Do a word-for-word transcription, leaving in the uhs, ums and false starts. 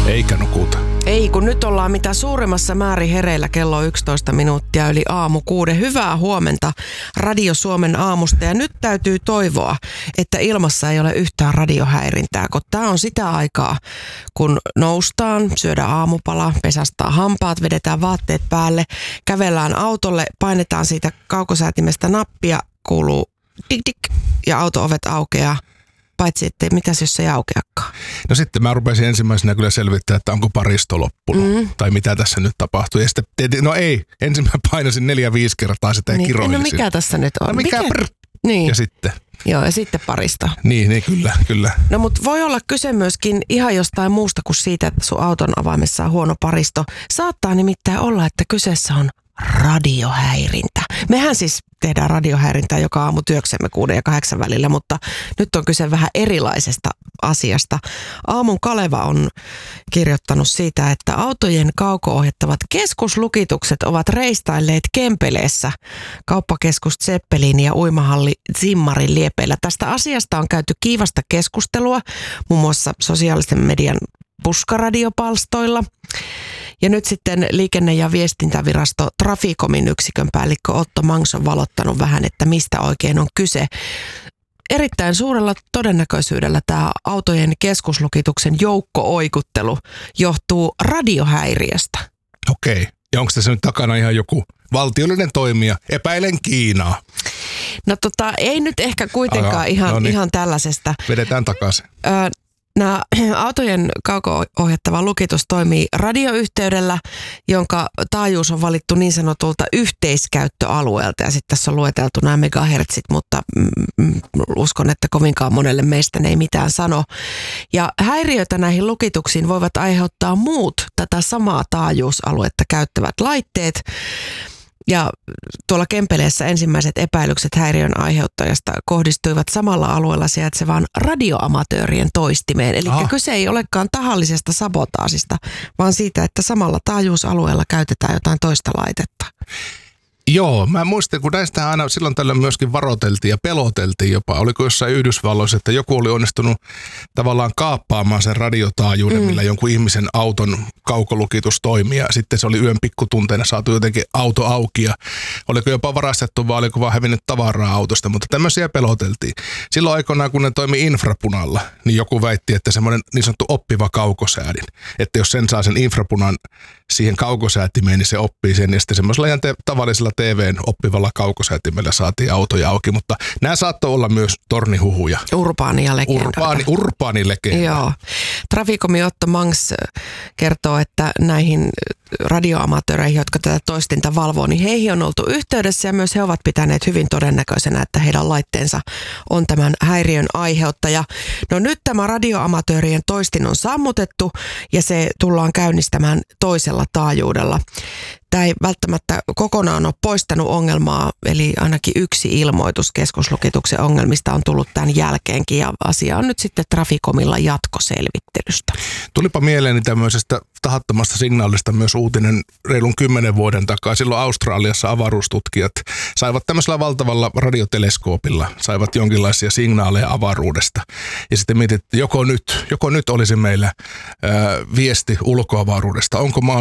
Eikä nukuta. Ei, kun nyt ollaan mitä suurimmassa määrin hereillä kello yksitoista minuuttia yli aamu kuuden. Hyvää huomenta Radio Suomen aamusta. Ja nyt täytyy toivoa, että ilmassa ei ole yhtään radiohäirintää, kun tämä on sitä aikaa, kun noustaan, syödään aamupala, pesästään hampaat, vedetään vaatteet päälle, kävellään autolle, painetaan siitä kaukosäätimestä nappia, kuuluu dik dik ja auto-ovet aukeaa. Paitsi, että mitäs jos se ei aukeakaan? No sitten mä rupesin ensimmäisenä kyllä selvittämään, että onko paristo loppunut. Mm. Tai mitä tässä nyt tapahtuu. Ja sitten, no ei, ensin mä painasin neljä viisi kertaa sitä ja niin, kiroilin. No mikä tässä nyt on? No mikä, mikä? Niin. Ja sitten. Joo, ja sitten parista. Niin, niin kyllä, kyllä. No mutta voi olla kyse myöskin ihan jostain muusta kuin siitä, että sun auton avaimessa on huono paristo. Saattaa nimittäin olla, että kyseessä on radiohäirintä. Mehän siis tehdään radiohäirintää joka aamu työksemme kuuden ja kahdeksan välillä, mutta nyt on kyse vähän erilaisesta asiasta. Aamun Kaleva on kirjoittanut siitä, että autojen kauko-ohjattavat keskuslukitukset ovat reistailleet Kempeleessä kauppakeskus Zeppelin ja uimahalli Zimmarin liepeillä. Tästä asiasta on käyty kiivasta keskustelua muun muassa sosiaalisen median puskaradiopalstoilla. Ja nyt sitten liikenne- ja viestintävirasto Traficomin yksikön päällikkö Otto Mangs on valottanut vähän, että mistä oikein on kyse. Erittäin suurella todennäköisyydellä tämä autojen keskuslukituksen joukko-oikuttelu johtuu radiohäiriöstä. Okei. Ja onko tässä nyt takana ihan joku valtiollinen toimija? Epäilen Kiinaa. No tota, ei nyt ehkä kuitenkaan Aha, ihan, no niin. ihan tällaisesta. Vedetään takaisin. Ö, Nämä autojen kauko-ohjattava lukitus toimii radioyhteydellä, jonka taajuus on valittu niin sanotulta yhteiskäyttöalueelta. Ja sitten tässä on lueteltu nämä megahertsit, mutta mm, uskon, että kovinkaan monelle meistä ne ei mitään sano. Ja häiriötä näihin lukituksiin voivat aiheuttaa muut tätä samaa taajuusaluetta käyttävät laitteet. Ja tuolla Kempeleessä ensimmäiset epäilykset häiriön aiheuttajasta kohdistuivat samalla alueella sijaitsevaan radioamatöörien toistimeen. Eli ah. kyse ei olekaan tahallisesta sabotaasista, vaan siitä, että samalla taajuusalueella käytetään jotain toista laitetta. Joo, mä muistan, kun näistä aina silloin tällöin myöskin varoteltiin ja peloteltiin jopa. Oliko jossain Yhdysvalloissa, että joku oli onnistunut tavallaan kaappaamaan sen radiotaajuuden, mm. millä jonkun ihmisen auton kaukolukitus toimii. Ja sitten se oli yön pikkutunteina saatu jotenkin auto auki ja oliko jopa varastettu vai oliko vaan hävinnyt tavaraa autosta. Mutta tämmöisiä peloteltiin. Silloin aikoinaan, kun ne toimi infrapunalla, niin joku väitti, että semmoinen niin sanottu oppiva kaukosäädin. Että jos sen saa sen infrapunan siihen kaukosäätimeen, niin se oppii sen. Ja sitten semmoisella ihan te- tavallisella T V:n oppivalla kaukosäätimellä saatiin autoja auki, mutta nämä saattoi olla myös tornihuhuja. Urbaania legendoita. Urbaani, urbaani legenda. Joo. Traficomin Otto Mangs kertoo, että näihin radioamatööreihin, jotka tätä toistinta valvoo, niin heihin on oltu yhteydessä ja myös he ovat pitäneet hyvin todennäköisenä, että heidän laitteensa on tämän häiriön aiheuttaja. No nyt tämä radioamatöörien toistin on sammutettu ja se tullaan käynnistämään toisella taajuudella. Tämä ei välttämättä kokonaan ole poistanut ongelmaa, eli ainakin yksi ilmoitus keskuslukituksen ongelmista on tullut tämän jälkeenkin ja asia on nyt sitten Traficomilla jatkoselvittelystä. Tulipa mieleeni tämmöisestä tahattomasta signaalista myös uutinen reilun kymmenen vuoden takaa. Silloin Australiassa avaruustutkijat saivat tämmöisellä valtavalla radioteleskoopilla, saivat jonkinlaisia signaaleja avaruudesta. Ja sitten mietittiin, että joko nyt, joko nyt olisi meillä ää, viesti ulkoavaruudesta, onko